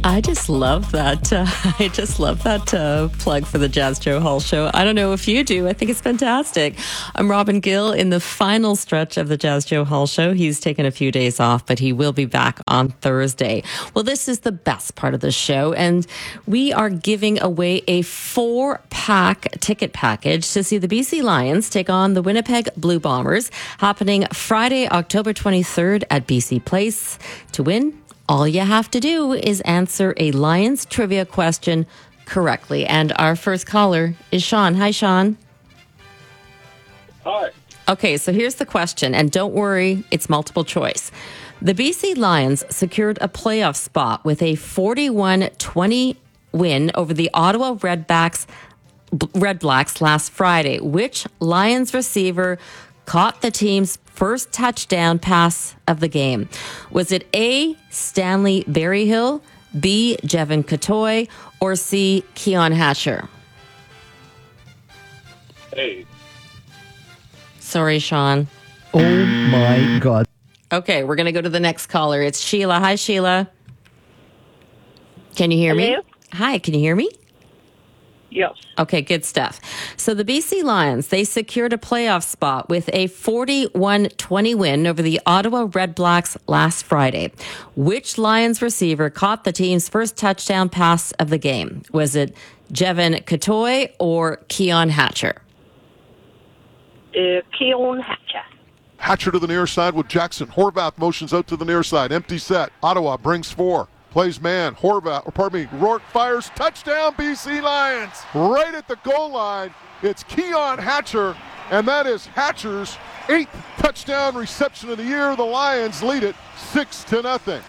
I just love that. I just love that plug for the Jazz Joe Hall Show. I don't know if you do. I think it's fantastic. I'm Robin Gill in the final stretch of the Jazz Joe Hall Show. He's taken a few days off, but he will be back on Thursday. Well, this is the best part of the show, and we are giving away a 4-pack ticket package to see the BC Lions take on the Winnipeg Blue Bombers, happening Friday, October 23rd at BC Place. To win, all you have to do is answer a Lions trivia question correctly. And our first caller is Sean. Hi, Sean. Hi. Okay, so here's the question, and don't worry, it's multiple choice. The BC Lions secured a playoff spot with a 41-20 win over the Ottawa Redblacks last Friday. Which Lions receiver caught the team's first touchdown pass of the game? Was it A, Stanley Berryhill, B, Jevon Cottoy, or C, Keon Hatcher? A. Sorry, Sean. Oh my God. Okay, we're going to go to the next caller. It's Sheila. Hi, Sheila. Can you hear me? Hi, can you hear me? Yes. Okay, good stuff. So the BC Lions, they secured a playoff spot with a 41-20 win over the Ottawa Redblacks last Friday. Which Lions receiver caught the team's first touchdown pass of the game? Was it Jevon Cottoy or Keon Hatcher? Keon Hatcher. Hatcher to the near side with Jackson. Horvath motions out to the near side. Empty set. Ottawa brings 4. Plays man. Rourke fires. Touchdown, BC Lions. Right at the goal line, it's Keon Hatcher, and that is Hatcher's 8th touchdown reception of the year. The Lions lead it 6-0.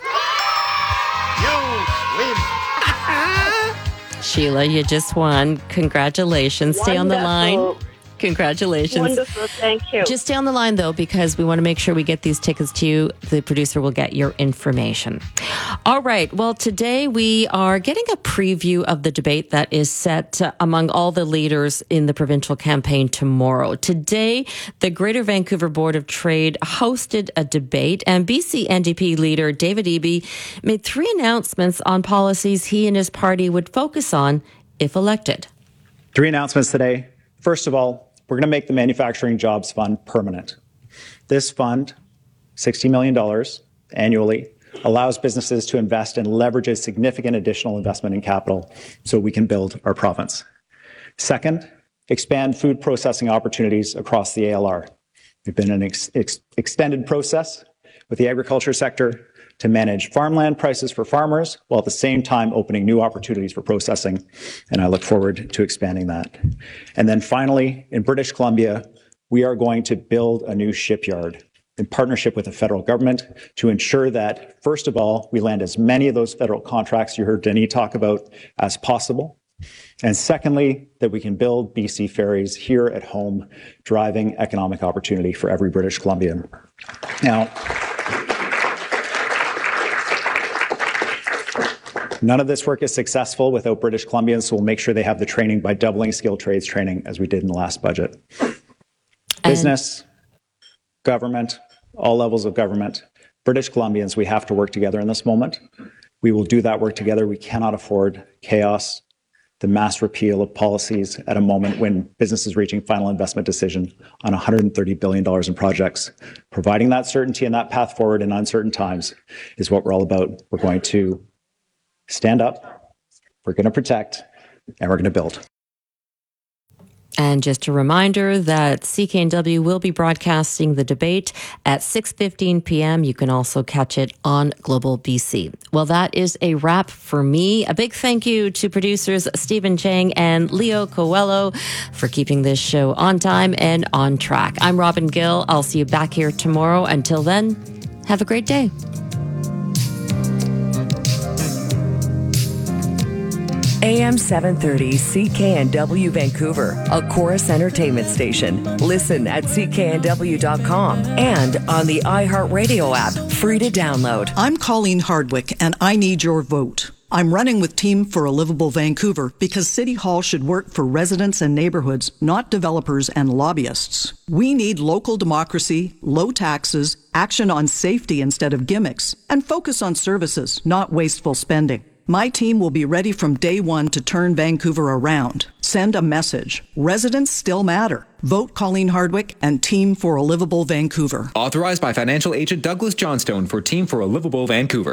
Sheila, you just won. Congratulations. Stay on the line. Congratulations. Wonderful. Thank you. Just stay on the line, though, because we want to make sure we get these tickets to you. The producer will get your information. All right. Well, today we are getting a preview of the debate that is set among all the leaders in the provincial campaign tomorrow. Today, the Greater Vancouver Board of Trade hosted a debate, and BC NDP leader David Eby made 3 announcements on policies he and his party would focus on if elected. 3 announcements today. First of all, we're going to make the Manufacturing Jobs Fund permanent. This fund, $60 million annually, allows businesses to invest and leverage a significant additional investment in capital so we can build our province. Second, expand food processing opportunities across the ALR. We've been in an extended process with the agriculture sector to manage farmland prices for farmers while at the same time opening new opportunities for processing. And I look forward to expanding that. And then finally, in British Columbia, we are going to build a new shipyard in partnership with the federal government to ensure that, first of all, we land as many of those federal contracts you heard Denis talk about as possible. And secondly, that we can build BC ferries here at home, driving economic opportunity for every British Columbian. Now, none of this work is successful without British Columbians, so we'll make sure they have the training by doubling skilled trades training as we did in the last budget. Business, government, all levels of government, British Columbians, we have to work together in this moment. We will do that work together. We cannot afford chaos, the mass repeal of policies at a moment when business is reaching final investment decision on $130 billion in projects. Providing that certainty and that path forward in uncertain times is what we're all about. We're going to stand up, we're going to protect, and we're going to build. And just a reminder that CKNW will be broadcasting the debate at 6:15 p.m. You can also catch it on Global BC. Well, that is a wrap for me. A big thank you to producers Stephen Chang and Leo Coelho for keeping this show on time and on track. I'm Robin Gill. I'll see you back here tomorrow. Until then, have a great day. AM 730 CKNW Vancouver, a Chorus Entertainment station. Listen at cknw.com and on the iHeartRadio app, free to download. I'm Colleen Hardwick, and I need your vote. I'm running with Team for a Livable Vancouver because City Hall should work for residents and neighborhoods, not developers and lobbyists. We need local democracy, low taxes, action on safety instead of gimmicks, and focus on services, not wasteful spending. My team will be ready from day one to turn Vancouver around. Send a message. Residents still matter. Vote Colleen Hardwick and Team for a Livable Vancouver. Authorized by financial agent Douglas Johnstone for Team for a Livable Vancouver.